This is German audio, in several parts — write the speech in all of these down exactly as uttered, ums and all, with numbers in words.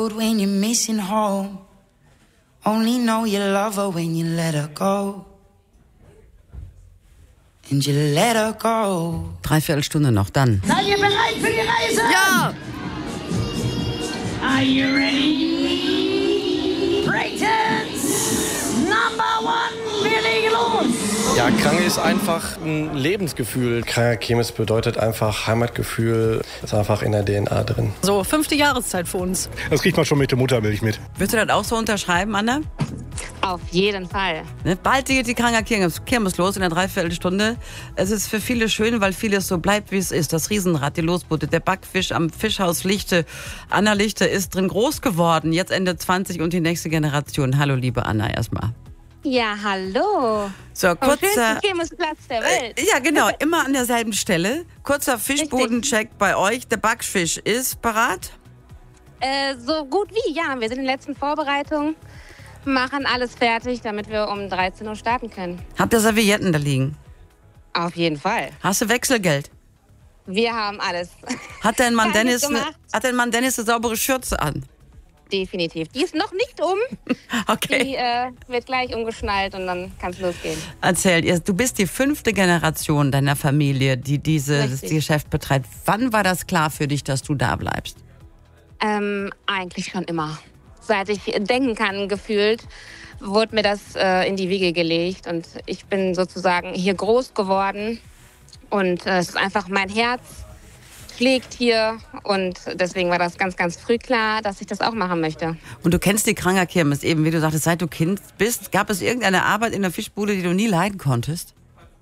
road when you're missing home. Only know you love her when you let her go. And you let her go. Dreiviertel Stunde noch, dann. Seid ihr bereit für die Reise? Ja! Are you ready? Braytons Number One, wir legen los! Ja, Kranke ist einfach ein Lebensgefühl. Kranker Kirmes bedeutet einfach Heimatgefühl, ist einfach in der D N A drin. So, fünfte Jahreszeit für uns. Das kriegt man schon mit der Muttermilch mit. Würdest du das auch so unterschreiben, Anna? Auf jeden Fall. Ne? Bald geht die Kranker Kirmes, Kirmes los in der Dreiviertelstunde. Es ist für viele schön, weil vieles so bleibt, wie es ist. Das Riesenrad, die Losboote, der Backfisch am Fischhaus Lichte. Anna Lichte ist drin groß geworden, jetzt Ende zwanzig und die nächste Generation. Hallo, liebe Anna, erstmal. Ja, hallo. So, kurzer Kirmesplatz der Welt. Äh, ja, genau, immer an derselben Stelle. Kurzer Fischbodencheck bei euch. Der Backfisch ist parat? Äh, so gut wie, ja. Wir sind in den letzten Vorbereitungen, machen alles fertig, damit wir um dreizehn Uhr starten können. Habt ihr Servietten da liegen? Auf jeden Fall. Hast du Wechselgeld? Wir haben alles. Hat dein Mann Kann Dennis ich eine, gemacht. hat dein Mann Dennis eine saubere Schürze an? Definitiv. Die ist noch nicht um. Okay. Die äh, wird gleich umgeschnallt und dann kann es losgehen. Erzähl, ihr- du bist die fünfte Generation deiner Familie, die dieses Richtig. Geschäft betreibt. Wann war das klar für dich, dass du da bleibst? Ähm, eigentlich schon immer. Seit ich denken kann, gefühlt, wurde mir das äh, in die Wiege gelegt. Und ich bin sozusagen hier groß geworden. Und äh, es ist einfach mein Herz schlägt hier. Und deswegen war das ganz, ganz früh klar, dass ich das auch machen möchte. Und du kennst die Kranker Kirmes eben, wie du sagtest, seit du Kind bist. Gab es irgendeine Arbeit in der Fischbude, die du nie leiden konntest?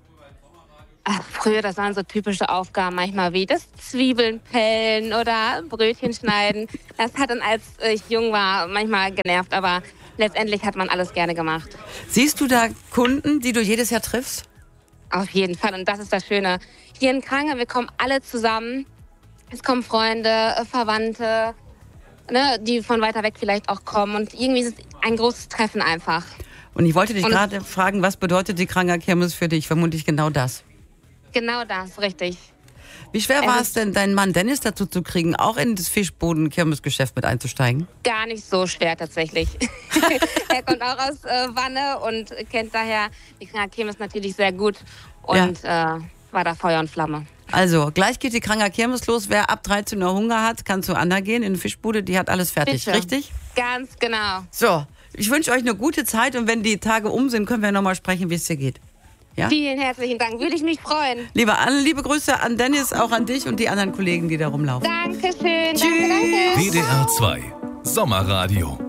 Ach, früher, das waren so typische Aufgaben manchmal wie das Zwiebeln pellen oder Brötchen schneiden. Das hat dann, als ich jung war, manchmal genervt, aber letztendlich hat man alles gerne gemacht. Siehst du da Kunden, die du jedes Jahr triffst? Auf jeden Fall, und das ist das Schöne. Hier in Kranke, wir kommen alle zusammen. Es kommen Freunde, äh, Verwandte, ne, die von weiter weg vielleicht auch kommen. Und irgendwie ist es ein großes Treffen einfach. Und ich wollte dich Und- gerade fragen, was bedeutet die Kranker Kirmes für dich? Vermutlich genau das. Genau das, richtig. Wie schwer Es war ist- es denn, deinen Mann Dennis dazu zu kriegen, auch in das Fischboden-Kirmesgeschäft mit einzusteigen? Gar nicht so schwer tatsächlich. Er kommt auch aus äh, Wanne und kennt daher die Kranke Kirmes natürlich sehr gut. Und äh, war da Feuer und Flamme. Also, gleich geht die Kranker Kirmes los. Wer ab dreizehn Uhr Hunger hat, kann zu Anna gehen in die Fischbude. Die hat alles fertig, Bitte. richtig? Ganz genau. So, ich wünsche euch eine gute Zeit und wenn die Tage um sind, können wir nochmal sprechen, wie es dir geht. Ja? Vielen herzlichen Dank. Würde ich mich freuen. Liebe Anne, liebe Grüße an Dennis, auch an dich und die anderen Kollegen, die da rumlaufen. Dankeschön. Danke, danke. W D R zwei Sommerradio.